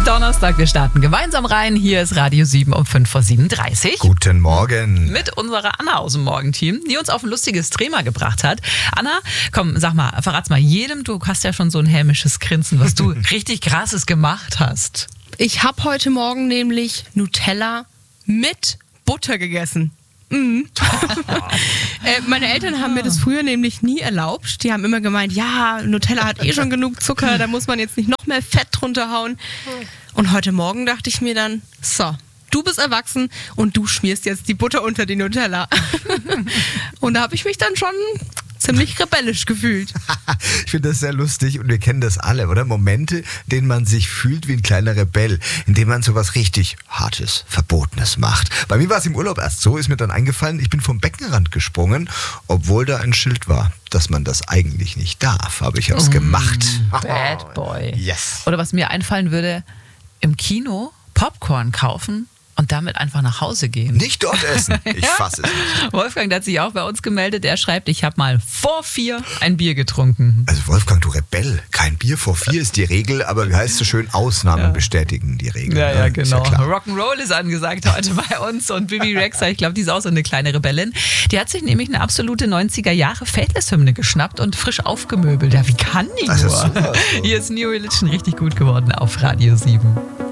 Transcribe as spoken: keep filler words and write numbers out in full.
Donnerstag, wir starten gemeinsam rein. Hier ist Radio sieben um fünf vor siebenunddreißig. Guten Morgen. Mit unserer Anna aus dem Morgenteam, die uns auf ein lustiges Thema gebracht hat. Anna, komm, sag mal, verrat's mal jedem, du hast ja schon so ein hämisches Grinsen, was du richtig Krasses gemacht hast. Ich habe heute Morgen nämlich Nutella mit Butter gegessen. Mhm. äh, meine Eltern haben mir das früher nämlich nie erlaubt. Die haben immer gemeint, ja, Nutella hat eh schon genug Zucker, da muss man jetzt nicht noch mehr Fett drunter hauen. Und heute Morgen dachte ich mir dann, so, du bist erwachsen und du schmierst jetzt die Butter unter die Nutella. Und da habe ich mich dann schon ziemlich rebellisch gefühlt. Ich finde das sehr lustig und wir kennen das alle, oder? Momente, in denen man sich fühlt wie ein kleiner Rebell, in denen man sowas richtig Hartes, Verbotenes macht. Bei mir war es im Urlaub erst so, ist mir dann eingefallen, ich bin vom Beckenrand gesprungen, obwohl da ein Schild war, dass man das eigentlich nicht darf. Aber ich habe es mm, gemacht. Bad Boy. Yes. Oder was mir einfallen würde, im Kino Popcorn kaufen und damit einfach nach Hause gehen. Nicht dort essen. Ich fasse es nicht. Wolfgang, der hat sich auch bei uns gemeldet. Der schreibt, ich habe mal vor vier ein Bier getrunken. Also Wolfgang, du Rebell. Kein Bier vor vier ist die Regel, aber wie heißt es so schön, Ausnahmen ja. bestätigen die Regel. Ja, ja, ne? genau. Ja Rock'n'Roll ist angesagt heute bei uns. Und Bibi Rexha, ich glaube, die ist auch so eine kleine Rebellin. Die hat sich nämlich eine absolute neunziger Jahre Faithless-Hymne geschnappt und frisch aufgemöbelt. Ja, wie kann die das nur? ist super. Hier ist New Religion richtig gut geworden auf Radio sieben.